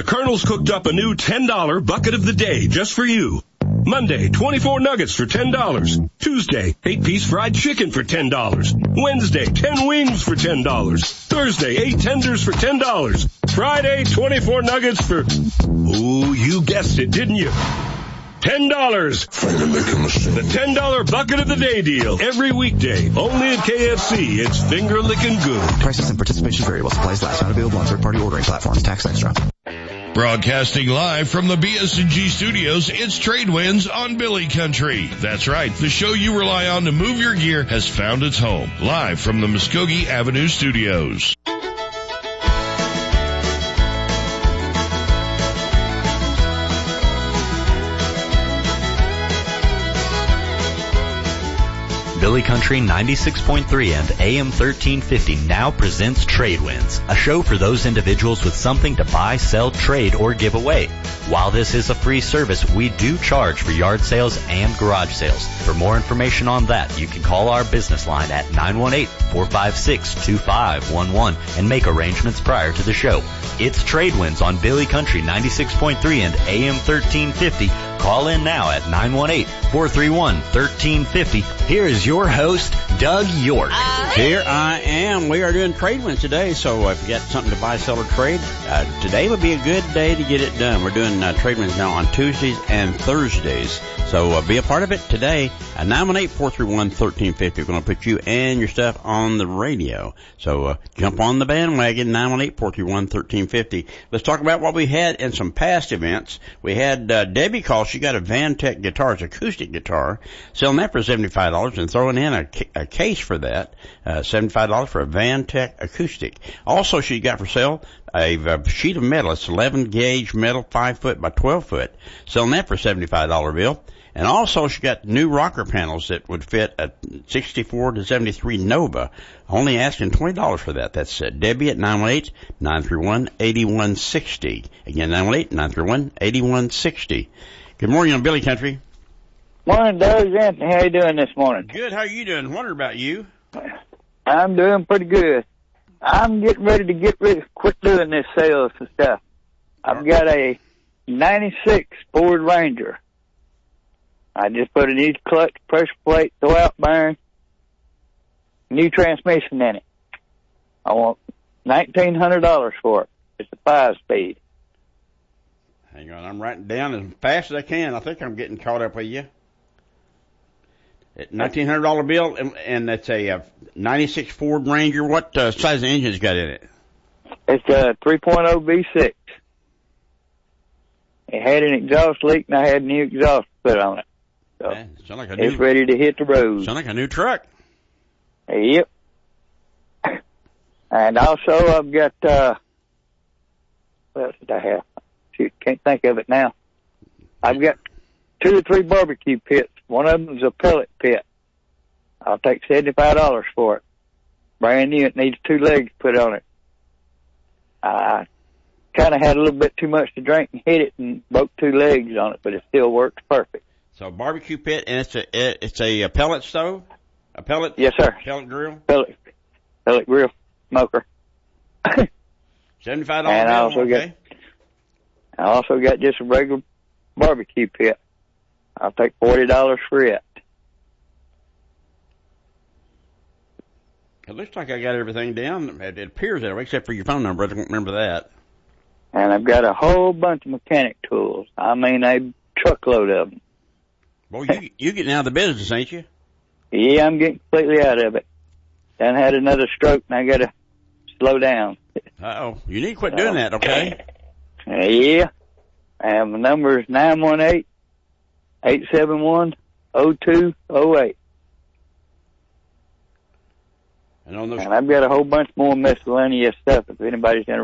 Colonel's cooked up a new $10 bucket of the day just for you. Monday, 24 nuggets for $10. Tuesday, 8-piece fried chicken for $10. Wednesday, 10 wings for $10. Thursday, 8 tenders for $10. Friday, 24 nuggets for, ooh, you guessed it, didn't you? $10. Finger licking machine. The $10 bucket of the day deal. Every weekday. Only at KFC. It's finger licking good. Prices and participation variable. Supplies last. Not available on third-party ordering platforms. Tax extra. Broadcasting live from the BS&G studios, it's Trade Winds on Billy Country. That's right. The show you rely on to move your gear has found its home. Live from the Muskogee Avenue studios. Billy Country 96.3 and AM 1350 now presents Trade Winds, a show for those individuals with something to buy, sell, trade, or give away. While this is a free service, we do charge for yard sales and garage sales. For more information on that, you can call our business line at 918-456-2511 and make arrangements prior to the show. It's Trade Winds on Billy Country 96.3 and AM 1350. Call in now at 918-431-1350. Here is your host, Doug York. Here I am. We are doing Trade Winds today, so if you got something to buy, sell, or trade, today would be a good day to get it done. We're doing Trade Winds now on Tuesdays and Thursdays, so be a part of it today at 918-431-1350. We're going to put you and your stuff on the radio, so jump on the bandwagon, 918-431-1350. Let's talk about what we had in some past events. We had Debbie call. She got a Vantech guitar, it's acoustic guitar, selling that for $75 and throwing in a case for that, $75 for a Vantech acoustic. Also, she got for sale a sheet of metal. It's 11 gauge metal, 5 foot by 12 foot, selling that for $75 bill. And also, she got new rocker panels that would fit a 64 to 73 Nova. Only asking $20 for that. That's Debbie at 918-931-8160. Again, 918-931-8160. Good morning on Billy Country. Morning, Doug. Anthony, how you doing this morning? Good. How are you doing? Wondering about you. I'm doing pretty good. I'm getting ready to quit doing this sales and stuff. I've got a 96 Ford Ranger. I just put a new clutch, pressure plate, throw-out bearing, new transmission in it. I want $1,900 for it. It's a 5-speed. Hang on, I'm writing down as fast as I can. I think I'm getting caught up with you. $1,900 bill, and that's a 96 Ford Ranger. What size of engine's got in it? It's a 3.0 V6. It had an exhaust leak, and I had new exhaust put on it. So like it's ready to hit the road. Sound like a new truck. Yep. And also, I've got, what else did I have? Shoot, can't think of it now. I've got 2 or 3 barbecue pits. One of them is a pellet pit. I'll take $75 for it. Brand new. It needs 2 legs put on it. I kind of had a little bit too much to drink and hit it and broke 2 legs on it, but it still works perfect. So barbecue pit, and it's a pellet stove? A pellet? Yes, sir. Pellet grill? Pellet grill smoker. $75 and bill, I also got just a regular barbecue pit. I'll take $40 for it. It looks like I got everything down. It appears that way, except for your phone number. I don't remember that. And I've got a whole bunch of mechanic tools. I mean, a truckload of them. Well, you getting out of the business, ain't you? Yeah, I'm getting completely out of it. Done had another stroke, and I got to slow down. Uh-oh. You need to quit doing that, okay? Yeah. And my number is 918-871-0208. And I've got a whole bunch more miscellaneous stuff if anybody's interested.